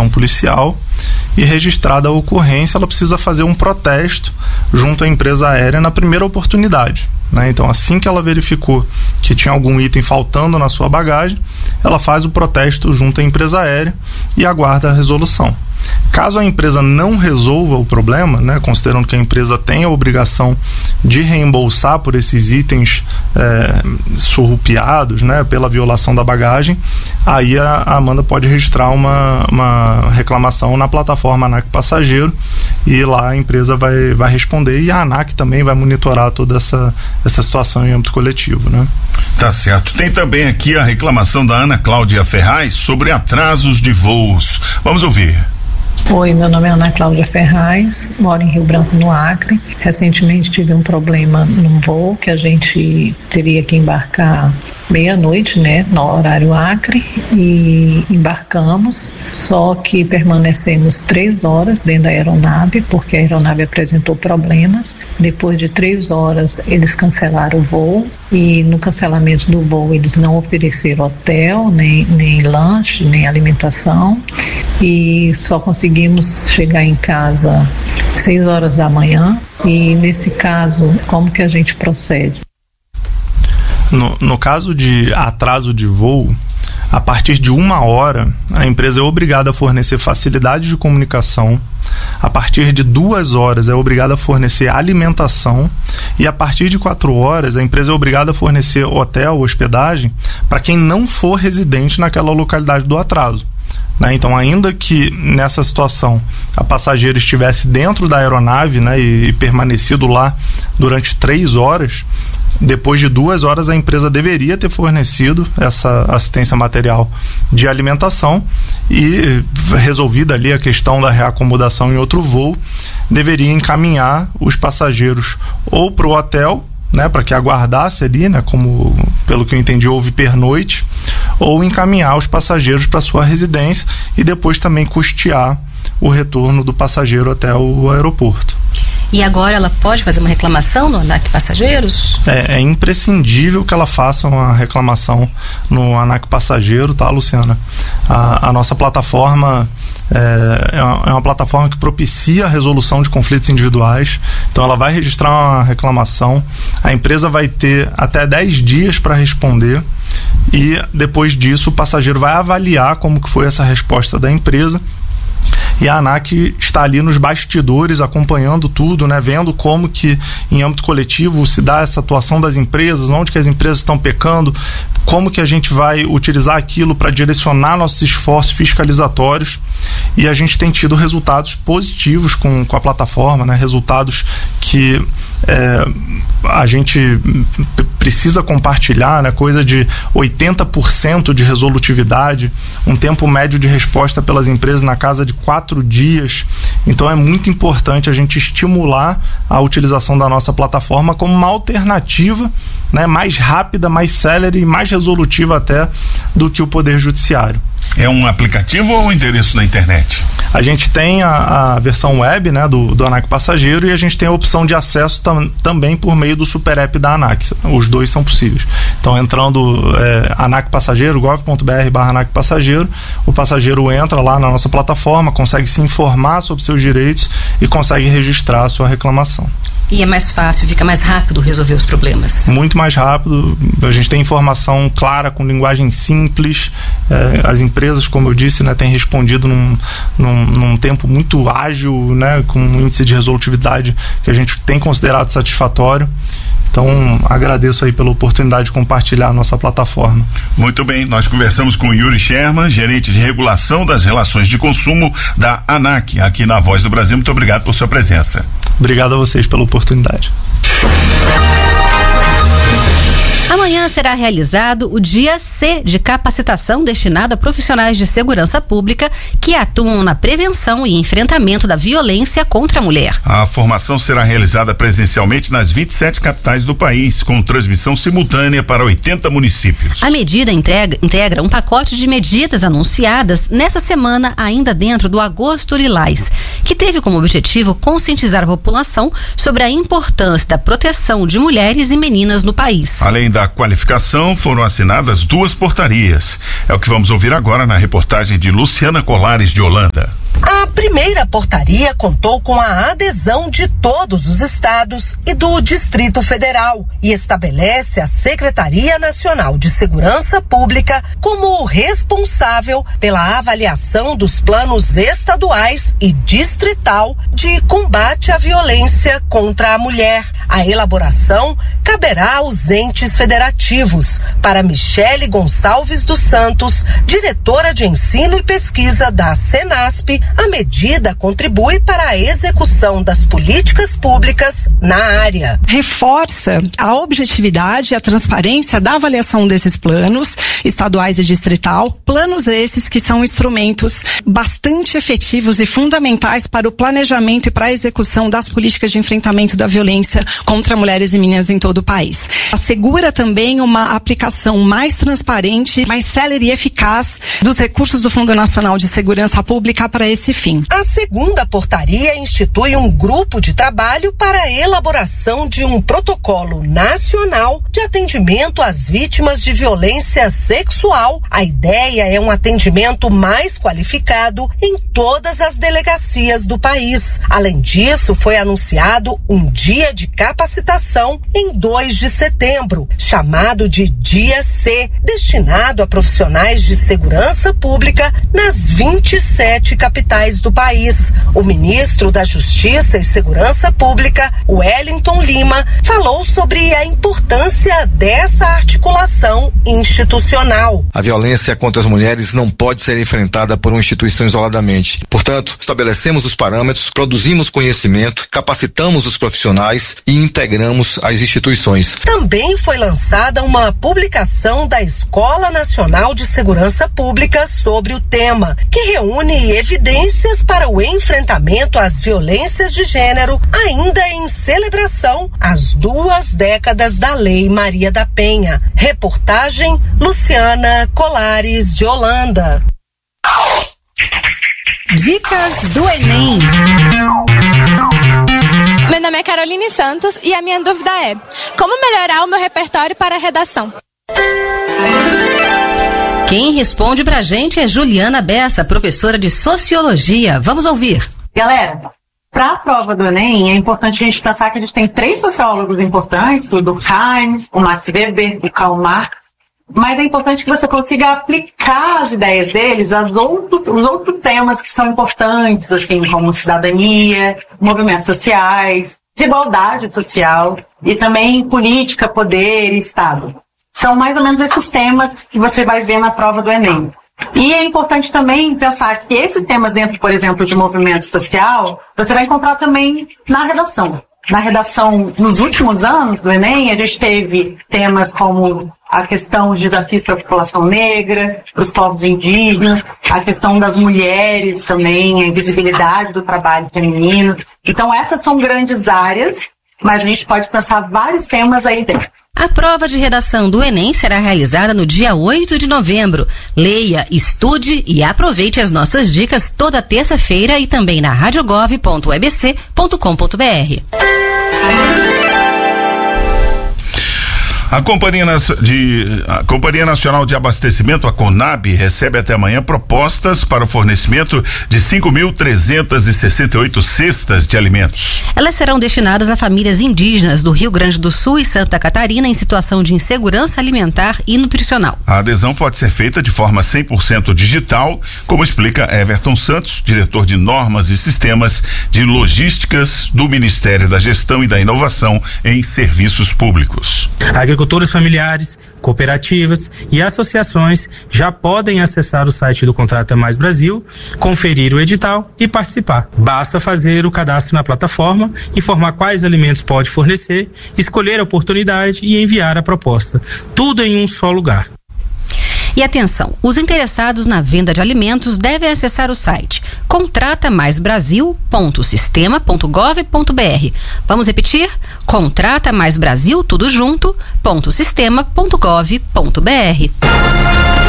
investigação policial e, registrada a ocorrência, ela precisa fazer um protesto junto à empresa aérea na primeira oportunidade, né? Então, assim que ela verificou que tinha algum item faltando na sua bagagem, ela faz o protesto junto à empresa aérea e aguarda a resolução. Caso a empresa não resolva o problema, né, considerando que a empresa tem a obrigação de reembolsar por esses itens surrupiados, né, pela violação da bagagem, aí a Amanda pode registrar uma reclamação na plataforma ANAC Passageiro e lá a empresa vai responder, e a ANAC também vai monitorar toda essa situação em âmbito coletivo, né? Tá certo. Tem também aqui a reclamação da Ana Cláudia Ferraz sobre atrasos de voos. Vamos ouvir. Oi, meu nome é Ana Cláudia Ferraz, moro em Rio Branco, no Acre. Recentemente tive um problema num voo que a gente teria que embarcar meia-noite, né, no horário Acre, e embarcamos, só que permanecemos 3 horas dentro da aeronave, porque a aeronave apresentou problemas. Depois de 3 horas, eles cancelaram o voo, e no cancelamento do voo eles não ofereceram hotel, nem lanche, nem alimentação, e só conseguimos chegar em casa 6 horas da manhã. E nesse caso, como que a gente procede? No caso de atraso de voo, a partir de 1 hora, a empresa é obrigada a fornecer facilidade de comunicação. A partir de 2 horas, é obrigada a fornecer alimentação. E a partir de 4 horas, a empresa é obrigada a fornecer hotel, hospedagem, para quem não for residente naquela localidade do atraso. Então, ainda que nessa situação a passageira estivesse dentro da aeronave, né, e permanecido lá durante 3 horas, depois de 2 horas a empresa deveria ter fornecido essa assistência material de alimentação, e resolvida ali a questão da reacomodação em outro voo, deveria encaminhar os passageiros ou para o hotel, né, para que aguardasse ali, né, como pelo que eu entendi houve pernoite, ou encaminhar os passageiros para sua residência e depois também custear o retorno do passageiro até o aeroporto. E agora ela pode fazer uma reclamação no ANAC Passageiros? É imprescindível que ela faça uma reclamação no ANAC Passageiro, tá, Luciana? A nossa plataforma é uma plataforma que propicia a resolução de conflitos individuais. Então ela vai registrar uma reclamação, a empresa vai ter até 10 dias para responder, e depois disso o passageiro vai avaliar como que foi essa resposta da empresa. E a ANAC está ali nos bastidores acompanhando tudo, né? Vendo como que em âmbito coletivo se dá essa atuação das empresas, onde que as empresas estão pecando, como que a gente vai utilizar aquilo para direcionar nossos esforços fiscalizatórios. E a gente tem tido resultados positivos com a plataforma, né? Resultados que a gente precisa compartilhar, né? Coisa de 80% de resolutividade, um tempo médio de resposta pelas empresas na casa de 4 dias. Então é muito importante a gente estimular a utilização da nossa plataforma como uma alternativa, né, mais rápida, mais célere e mais resolutiva até do que o Poder Judiciário. É um aplicativo ou um endereço na internet? A gente tem a versão web, né, do ANAC Passageiro, e a gente tem a opção de acesso também por meio do super app da ANAC. Os dois são possíveis. Então, entrando ANAC Passageiro, gov.br/ANAC Passageiro, o passageiro entra lá na nossa plataforma, consegue se informar sobre seus direitos e consegue registrar a sua reclamação. E é mais fácil, fica mais rápido resolver os problemas? Muito mais rápido, a gente tem informação clara, com linguagem simples. As empresas, como eu disse, né, têm respondido num tempo muito ágil, né, com um índice de resolutividade que a gente tem considerado satisfatório. Então, agradeço aí pela oportunidade de compartilhar a nossa plataforma. Muito bem, nós conversamos com Yuri Sherman, gerente de regulação das relações de consumo da ANAC, aqui na Voz do Brasil. Muito obrigado por sua presença. Obrigado a vocês pela oportunidade. Amanhã será realizado o Dia C de capacitação destinado a profissionais de segurança pública que atuam na prevenção e enfrentamento da violência contra a mulher. A formação será realizada presencialmente nas 27 capitais do país, com transmissão simultânea para 80 municípios. A medida integra um pacote de medidas anunciadas nessa semana, ainda dentro do Agosto Lilás, que teve como objetivo conscientizar a população sobre a importância da proteção de mulheres e meninas no país. Além da da qualificação, foram assinadas 2 portarias. É o que vamos ouvir agora na reportagem de Luciana Colares, de Holanda. A primeira portaria contou com a adesão de todos os estados e do Distrito Federal e estabelece a Secretaria Nacional de Segurança Pública como responsável pela avaliação dos planos estaduais e distrital de combate à violência contra a mulher. A elaboração caberá aos entes federativos. Para Michele Gonçalves dos Santos, diretora de Ensino e Pesquisa da Senasp, a medida contribui para a execução das políticas públicas na área. Reforça a objetividade e a transparência da avaliação desses planos estaduais e distrital, planos esses que são instrumentos bastante efetivos e fundamentais para o planejamento e para a execução das políticas de enfrentamento da violência contra mulheres e meninas em todo o país. Assegura também uma aplicação mais transparente, mais célere e eficaz dos recursos do Fundo Nacional de Segurança Pública para esse fim. A segunda portaria institui um grupo de trabalho para a elaboração de um protocolo nacional de atendimento às vítimas de violência sexual. A ideia é um atendimento mais qualificado em todas as delegacias do país. Além disso, foi anunciado um dia de capacitação em 2 de setembro, chamado de Dia C, destinado a profissionais de segurança pública nas 27 capitais do país. O ministro da Justiça e Segurança Pública, Wellington Lima, falou sobre a importância dessa articulação institucional. A violência contra as mulheres não pode ser enfrentada por uma instituição isoladamente. Portanto, estabelecemos os parâmetros, produzimos conhecimento, capacitamos os profissionais e integramos as instituições. Também foi lançada uma publicação da Escola Nacional de Segurança Pública sobre o tema, que reúne evidências para o enfrentamento às violências de gênero, ainda em celebração às 2 décadas da Lei Maria da Penha. Reportagem Luciana Colares, de Holanda. Dicas do Enem. Meu nome é Caroline Santos e a minha dúvida é: como melhorar o meu repertório para a redação? Quem responde pra gente é Juliana Bessa, professora de Sociologia. Vamos ouvir. Galera, para a prova do Enem, é importante a gente pensar que a gente tem 3 sociólogos importantes, o Durkheim, o Max Weber, o Karl Marx, mas é importante que você consiga aplicar as ideias deles aos outros temas que são importantes, assim, como cidadania, movimentos sociais, desigualdade social e também política, poder e Estado. São mais ou menos esses temas que você vai ver na prova do Enem. E é importante também pensar que esses temas dentro, por exemplo, de movimento social, você vai encontrar também na redação. Na redação, nos últimos anos do Enem, a gente teve temas como a questão dos desafios para a população negra, para os povos indígenas, a questão das mulheres também, a invisibilidade do trabalho feminino. Então, essas são grandes áreas, mas a gente pode pensar vários temas aí dentro. A prova de redação do Enem será realizada no dia 8 de novembro. Leia, estude e aproveite as nossas dicas toda terça-feira e também na radiogov.ebc.com.br. A Companhia Nacional de Abastecimento, a CONAB, recebe até amanhã propostas para o fornecimento de 5.368 cestas de alimentos. Elas serão destinadas a famílias indígenas do Rio Grande do Sul e Santa Catarina em situação de insegurança alimentar e nutricional. A adesão pode ser feita de forma 100% digital, como explica Everton Santos, diretor de Normas e Sistemas de Logísticas do Ministério da Gestão e da Inovação em Serviços Públicos. Agricultores familiares, cooperativas e associações já podem acessar o site do Contrata Mais Brasil, conferir o edital e participar. Basta fazer o cadastro na plataforma, informar quais alimentos pode fornecer, escolher a oportunidade e enviar a proposta. Tudo em um só lugar. E atenção, os interessados na venda de alimentos devem acessar o site contratamaisbrasil.sistema.gov.br. Vamos repetir? contratamaisbrasil, tudo junto, .sistema.gov.br.